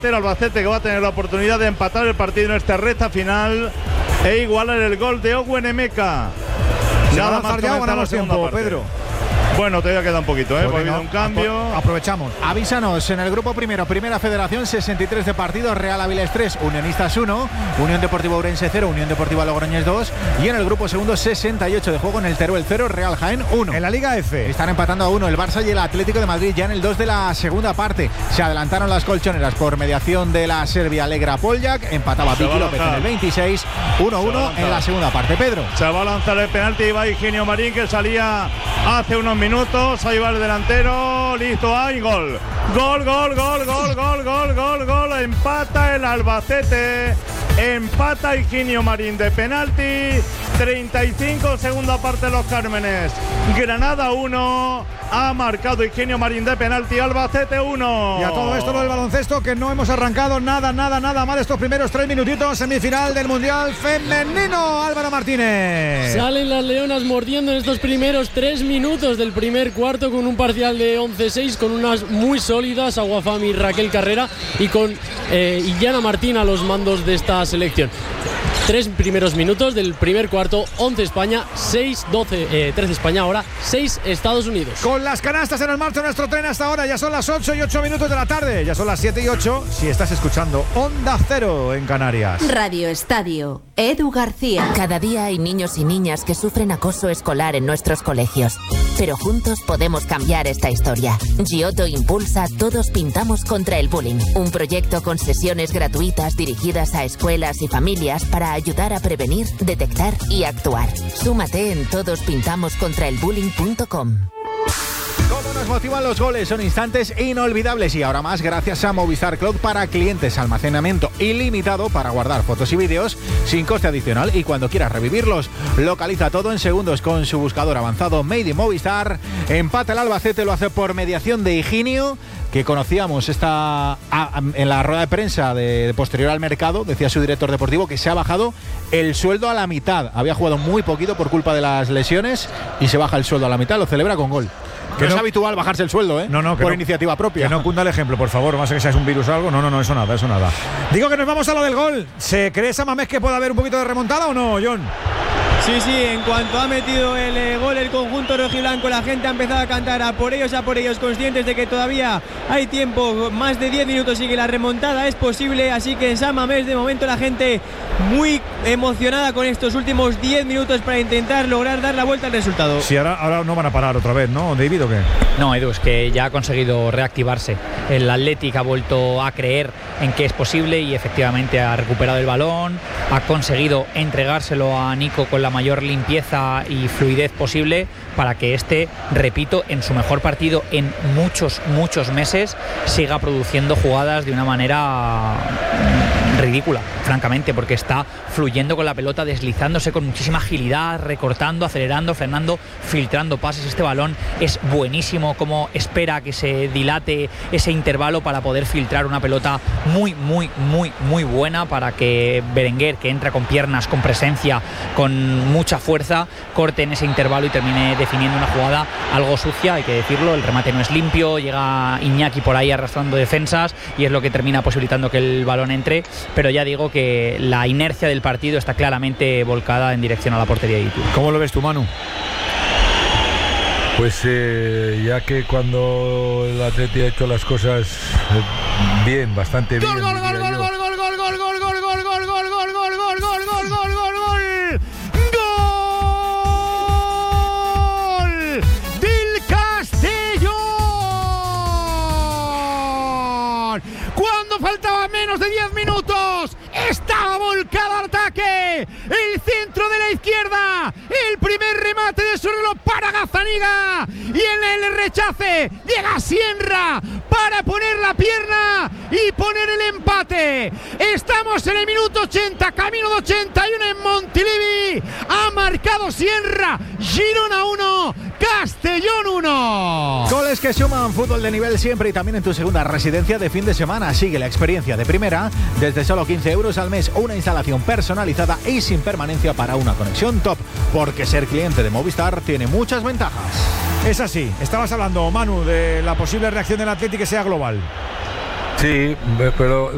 El Albacete, que va a tener la oportunidad de empatar el partido en esta recta final e igualar el gol de Owen Emeka. Nada más ya, ganamos tiempo, Pedro. Bueno, todavía queda un poquito, porque ha habido un cambio. Aprovechamos. Avísanos, en el grupo primero, Primera Federación, 63 de partidos, Real Avilés 3, Unionistas 1, Unión Deportiva Ourense 0, Unión Deportiva Logroñés 2, y en el grupo segundo, 68 de juego, en el Teruel 0, Real Jaén 1. En la Liga F están empatando a 1 el Barça y el Atlético de Madrid ya en el 2 de la segunda parte. Se adelantaron las colchoneras por mediación de la Serbia Alegra Poljak, empataba Vicky López en el 26, 1-1 en la segunda parte. Pedro. Se va a lanzar el penalti y va Higinio Marín, que salía hace unos minutos. Ahí va el delantero, listo, ahí, gol. Gol. Empata el Albacete. Empata Higinio Marín de penalti. 35, segunda parte de los Cármenes. Granada 1. Ha marcado Higinio Marín de penalti. Albacete 1. Y a todo esto lo del baloncesto, que no hemos arrancado nada mal estos primeros 3 minutitos. Semifinal del Mundial Femenino. Álvaro Martínez. Salen las leonas mordiendo en estos primeros 3 minutos del primer cuarto, con un parcial de 11-6, con unas muy sólidas, Aguafami y Raquel Carrera, y con Illana Martín a los mandos de esta selección. 3 primeros minutos del primer cuarto, 11 España, 13 España ahora, 6 Estados Unidos. Con las canastas en el marcha nuestro tren hasta ahora, ya son las 8 y 8 minutos de la tarde, ya son las 7 y 8, si estás escuchando Onda Cero en Canarias. Radio Estadio, Edu García. Cada día hay niños y niñas que sufren acoso escolar en nuestros colegios, pero juntos podemos cambiar esta historia. Giotto impulsa Todos Pintamos contra el Bullying, un proyecto con sesiones gratuitas dirigidas a escuelas y familias para ayudar a prevenir, detectar y actuar. Súmate en todospintamoscontraelbullying.com. ¿Cómo nos motivan los goles? Son instantes inolvidables y ahora más gracias a Movistar Cloud para clientes. Almacenamiento ilimitado para guardar fotos y vídeos sin coste adicional, y cuando quieras revivirlos, localiza todo en segundos con su buscador avanzado Made in Movistar. Empata el Albacete, lo hace por mediación de Higinio, que conocíamos en la rueda de prensa de posterior al mercado. Decía su director deportivo que se ha bajado el sueldo a la mitad. Había jugado muy poquito por culpa de las lesiones y se baja el sueldo a la mitad. Lo celebra con gol. Que no es habitual bajarse el sueldo, ¿eh? No, por iniciativa propia. Que no cunda el ejemplo, por favor. Más que seas un virus o algo. No, eso nada. Digo que nos vamos a lo del gol. ¿Se cree Samamés que puede haber un poquito de remontada o no, John? Sí, en cuanto ha metido el gol el conjunto rojiblanco, la gente ha empezado a cantar a por ellos, conscientes de que todavía hay tiempo, más de 10 minutos y que la remontada es posible. Así que en San Mamés, de momento, la gente muy emocionada con estos últimos 10 minutos para intentar lograr dar la vuelta al resultado. Sí, ahora no van a parar otra vez, ¿no, David, o qué? No, Edu, es que ya ha conseguido reactivarse. El Athletic ha vuelto a creer en que es posible y efectivamente ha recuperado el balón, ha conseguido entregárselo a Nico con la mayor limpieza y fluidez posible para que repito, en su mejor partido en muchos meses, siga produciendo jugadas de una manera ridícula, francamente, porque está fluyendo con la pelota, deslizándose con muchísima agilidad, recortando, acelerando, frenando, filtrando pases. Este balón es buenísimo, como espera que se dilate ese intervalo para poder filtrar una pelota muy buena, para que Berenguer, que entra con piernas, con presencia, con mucha fuerza, corte en ese intervalo y termine definiendo una jugada algo sucia, hay que decirlo. El remate no es limpio, llega Iñaki por ahí arrastrando defensas y es lo que termina posibilitando que el balón entre. Pero ya digo que la inercia del partido está claramente volcada en dirección a la portería de Itu. ¿Cómo lo ves tú, Manu? Pues ya que cuando el Atleti ha hecho las cosas bien, bastante bien. ¡Gol! ¡Del Castellón! Cuando faltaba menos de 10 minutos, estaba volcado al ataque. El centro de la izquierda, el primer remate de Sorelo para Gazzaniga, y en el rechace llega Sienra para poner la pierna y poner el empate. Estamos en el minuto 80, camino de 81 en Montilivi. Ha marcado Sienra. Girona 1, Castellón 1. Goles que suman, fútbol de nivel siempre y también en tu segunda residencia de fin de semana. Sigue la experiencia de primera desde solo 15 euros al mes, una instalación personalizada y sin permanencia para una conexión top, porque ser cliente de Movistar tiene muchas ventajas. Es así. Estabas hablando, Manu, de la posible reacción del Atleti que sea global. Sí, pero